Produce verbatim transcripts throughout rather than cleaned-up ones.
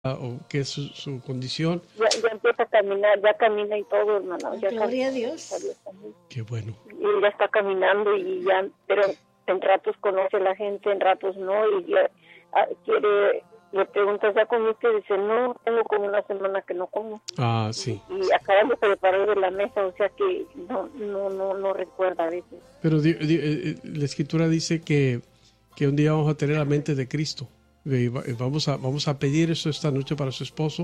o qué es su, su condición. Ya, ya empieza a caminar, ya camina y todo, hermano. Ya Gloria camina, a Dios. Qué bueno. Y ya está caminando y ya, pero en ratos conoce a la gente, en ratos no, y ya ah, quiere, le preguntas, ¿ya comiste? Dice, no, tengo como una semana que no como. Ah, sí. Y acabamos de preparar de la mesa, o sea que no, no, no, no recuerda a veces. Pero di, di, eh, la Escritura dice que, que un día vamos a tener la mente de Cristo. Y vamos a, vamos a pedir eso esta noche para su esposo,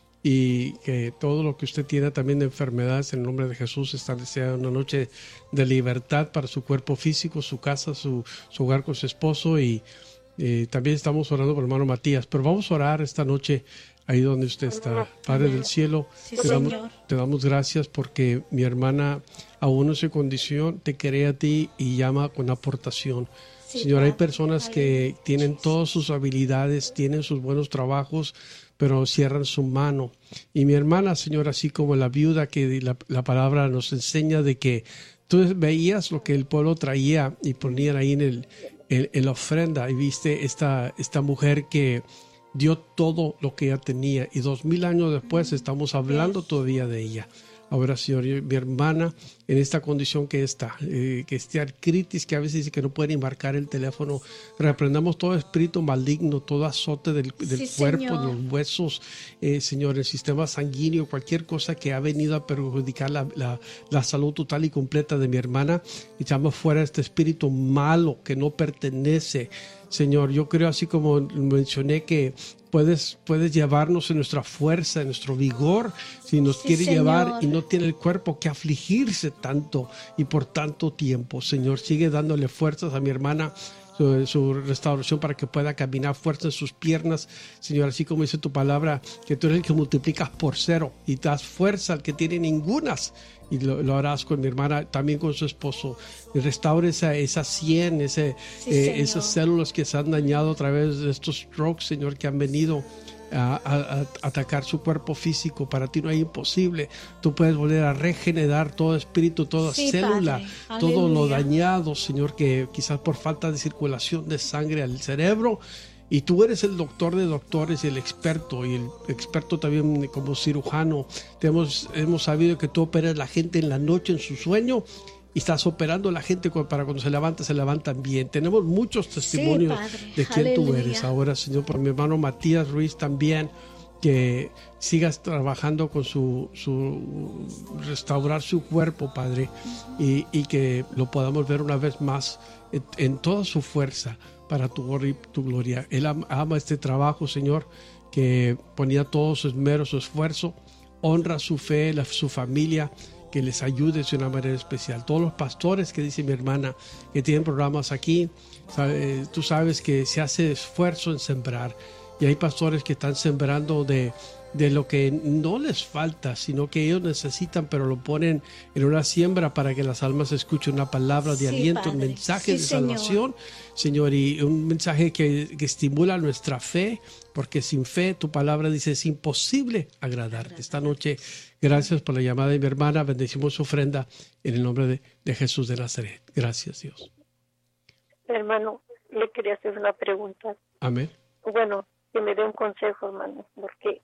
y que todo lo que usted tiene también de enfermedades en el nombre de Jesús establezca una noche de libertad para su cuerpo físico, su casa, su, su hogar con su esposo. Y eh, también estamos orando por el hermano Matías, pero vamos a orar esta noche ahí donde usted está. Padre del cielo, Sí, te, damos, Señor. te damos gracias porque mi hermana aún en su condición te cree a ti y llama con aportación. Sí, Señor, hay Padre. personas que tienen todas sus habilidades, tienen sus buenos trabajos, pero cierran su mano. Y mi hermana, Señor, así como la viuda que la, la palabra nos enseña de que tú veías lo que el pueblo traía y ponían ahí en, el, en, en la ofrenda, y viste esta, esta mujer que dio todo lo que ella tenía, y dos mil años después estamos hablando todavía de ella. Ahora, Señor, mi hermana en esta condición que está, eh, que está artritis, que a veces dice que no puede ni marcar el teléfono, reprendamos todo espíritu maligno, todo azote del, del Sí, cuerpo, Señor. de los huesos, eh, Señor, el sistema sanguíneo, cualquier cosa que ha venido a perjudicar la, la, la salud total y completa de mi hermana. Echamos fuera este espíritu malo que no pertenece. Señor, yo creo, así como mencioné, que puedes, puedes llevarnos en nuestra fuerza, en nuestro vigor, si nos Sí, quiere Señor. llevar, y no tiene el cuerpo que afligirse tanto y por tanto tiempo. Señor, sigue dándole fuerzas a mi hermana, su, su restauración, para que pueda caminar, fuerza en sus piernas, Señor, así como dice tu palabra, que tú eres el que multiplicas por cero y das fuerza al que tiene ningunas. Y lo, lo harás con mi hermana, también con su esposo. Y restaure esa, esa sien, ese, Sí, eh, Señor. esas células que se han dañado a través de estos strokes, Señor, que han venido a, a, a atacar su cuerpo físico. Para ti no hay imposible. Tú puedes volver a regenerar todo espíritu, toda Sí, célula, Padre. todo lo Aleluya. dañado, Señor, que quizás por falta de circulación de sangre al cerebro. Y tú eres el doctor de doctores y el experto, y el experto también como cirujano. Te hemos, hemos sabido que tú operas la gente en la noche en su sueño, y estás operando a la gente para cuando se levanta, se levantan bien. Tenemos muchos testimonios Padre. de quién tú Aleluya. eres ahora, Señor, por mi hermano Matías Ruiz también, que sigas trabajando con su, su restaurar su cuerpo, Padre, y, y que lo podamos ver una vez más en, en toda su fuerza para tu gloria y tu gloria. Él ama, ama este trabajo, Señor, que ponía todo su esmero, su esfuerzo, honra su fe, la, su familia, que les ayude de una manera especial. Todos los pastores que dice mi hermana que tienen programas aquí, sabe, tú sabes que se hace esfuerzo en sembrar, y hay pastores que están sembrando de, de lo que no les falta, sino que ellos necesitan, pero lo ponen en una siembra para que las almas escuchen una palabra de Sí, aliento, un Padre. mensaje Sí, de Señor. salvación, Señor, y un mensaje que, que estimula nuestra fe, porque sin fe, tu palabra dice, es imposible agradarte. Esta noche, gracias por la llamada de mi hermana, bendecimos su ofrenda en el nombre de, de Jesús de Nazaret. Gracias, Dios. Hermano, le quería hacer una pregunta. Amén. Bueno, que me dé un consejo, hermano, porque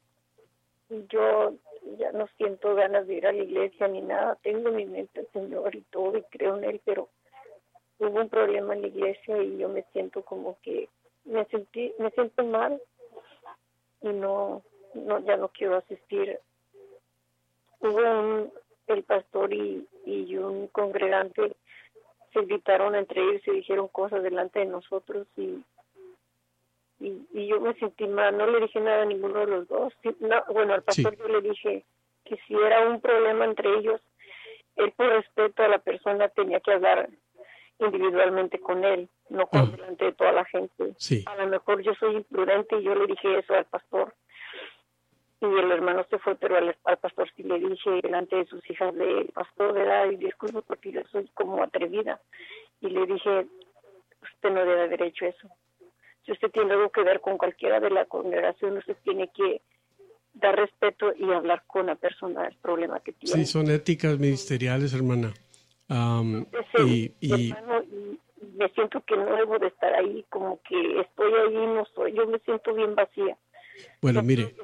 yo ya no siento ganas de ir a la iglesia ni nada. Tengo en mi mente al Señor y todo, y creo en Él, pero hubo un problema en la iglesia y yo me siento como que me sentí, me siento mal y no, no ya no quiero asistir. Hubo un, el pastor y, y un congregante se gritaron entre ellos y dijeron cosas delante de nosotros, y Y, y yo me sentí mal. No le dije nada a ninguno de los dos. Sí, no, bueno, al pastor Sí. yo le dije que si era un problema entre ellos, él por respeto a la persona tenía que hablar individualmente con él, no con Ah. delante de toda la gente. Sí. A lo mejor yo soy imprudente y yo le dije eso al pastor. Y el hermano se fue, pero al, al pastor sí le dije delante de sus hijas de pastor, ¿verdad? Y disculpe porque yo soy como atrevida. Y le dije, usted no debe haber hecho eso. Si usted tiene algo que ver con cualquiera de la congregación, usted tiene que dar respeto y hablar con la persona del problema que tiene. Sí, son éticas ministeriales, hermana. Um, Ese, y, y hermano, y me siento que no debo de estar ahí, como que estoy ahí y no soy. Yo me siento bien vacía. Bueno, mire,